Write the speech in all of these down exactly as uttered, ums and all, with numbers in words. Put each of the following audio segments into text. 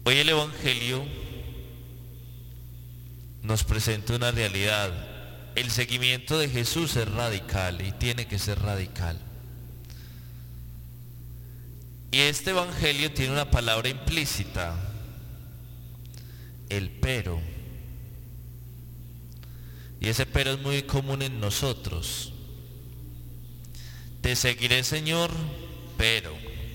Hoy el Evangelio nos presenta una realidad. El seguimiento de Jesús es radical y tiene que ser radical. Y este Evangelio tiene una palabra implícita, el pero. Y ese pero es muy común en nosotros. Te seguiré, Señor, pero.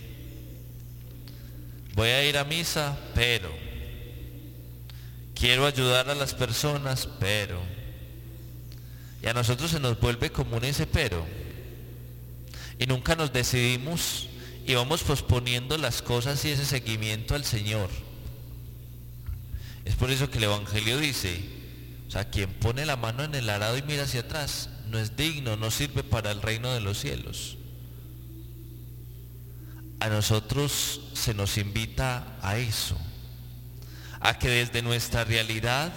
Voy a ir a misa, pero. Quiero ayudar a las personas, pero. Y a nosotros se nos vuelve común ese pero. Y nunca nos decidimos y vamos posponiendo las cosas y ese seguimiento al Señor. Es por eso que el Evangelio dice, o sea, quien pone la mano en el arado y mira hacia atrás, no es digno, no sirve para el reino de los cielos. A nosotros se nos invita a eso, a que desde nuestra realidad,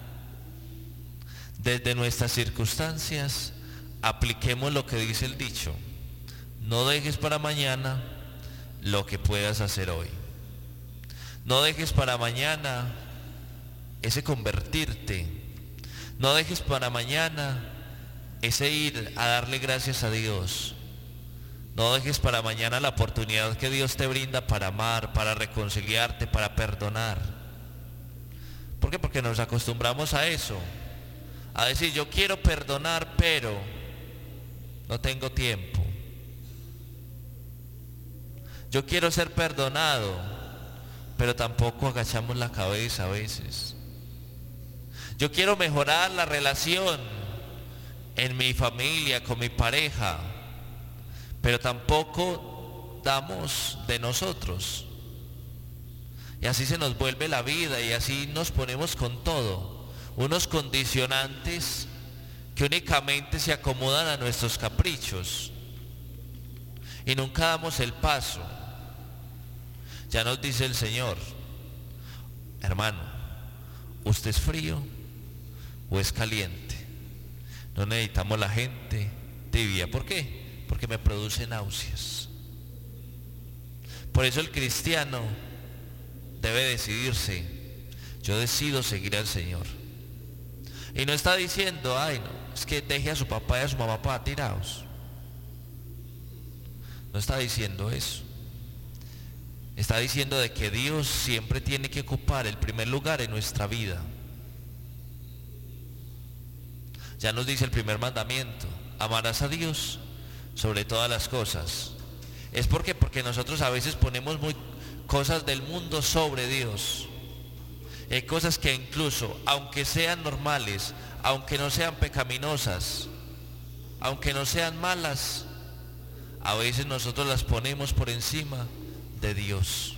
desde nuestras circunstancias, apliquemos lo que dice el dicho: no dejes para mañana lo que puedas hacer hoy. No dejes para mañana ese convertirte. No dejes para mañana ese ir a darle gracias a Dios. No dejes para mañana la oportunidad que Dios te brinda para amar, para reconciliarte, para perdonar. ¿Por qué? Porque nos acostumbramos a eso, a decir yo quiero perdonar, pero no tengo tiempo. Yo quiero ser perdonado, pero tampoco agachamos la cabeza a veces. Yo quiero mejorar la relación en mi familia, con mi pareja, pero tampoco damos de nosotros. Y así se nos vuelve la vida y así nos ponemos con todo. Unos condicionantes que únicamente se acomodan a nuestros caprichos. Y nunca damos el paso. Ya nos dice el Señor, hermano, ¿usted es frío o es caliente? No necesitamos la gente tibia. ¿Por qué? Porque me produce náuseas. Por eso el cristiano debe decidirse. Yo decido seguir al Señor. Y no está diciendo, ay no, es que deje a su papá y a su mamá para tirados. No está diciendo eso. Está diciendo de que Dios siempre tiene que ocupar el primer lugar en nuestra vida. Ya nos dice el primer mandamiento: amarás a Dios sobre todas las cosas. Es porque porque nosotros a veces ponemos muy cosas del mundo sobre Dios. Hay cosas que incluso, aunque sean normales, aunque no sean pecaminosas, aunque no sean malas, a veces nosotros las ponemos por encima de Dios.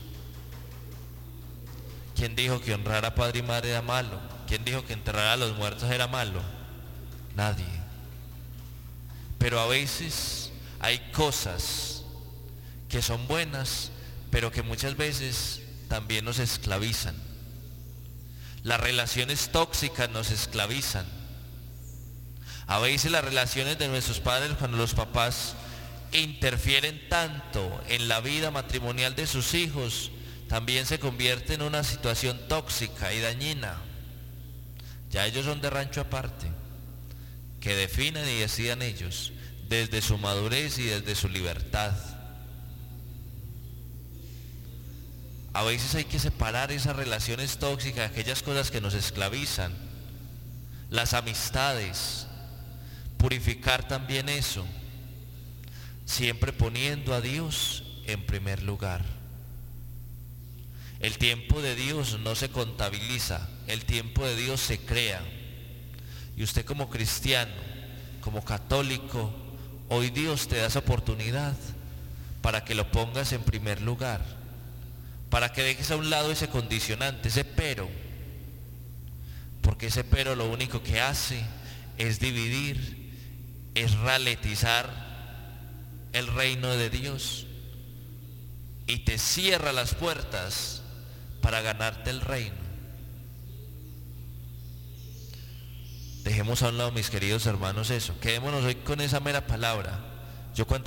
¿Quién dijo que honrar a padre y madre era malo? ¿Quién dijo que enterrar a los muertos era malo? Nadie. Pero a veces hay cosas que son buenas, pero que muchas veces también nos esclavizan. Las relaciones tóxicas nos esclavizan. A veces las relaciones de nuestros padres, cuando los papás interfieren tanto en la vida matrimonial de sus hijos, también se convierte en una situación tóxica y dañina. Ya ellos son de rancho aparte, que definan y decidan ellos desde su madurez y desde su libertad. A veces hay que separar esas relaciones tóxicas, aquellas cosas que nos esclavizan, las amistades, purificar también eso, siempre poniendo a Dios en primer lugar. El tiempo de Dios no se contabiliza, el tiempo de Dios se crea. Y usted como cristiano, como católico, hoy Dios te da esa oportunidad para que lo pongas en primer lugar, para que dejes a un lado ese condicionante, ese pero, porque ese pero lo único que hace es dividir, es ralentizar el reino de Dios y te cierra las puertas para ganarte el reino. Dejemos a un lado, mis queridos hermanos, eso. Quedémonos hoy con esa mera palabra. Yo cuántas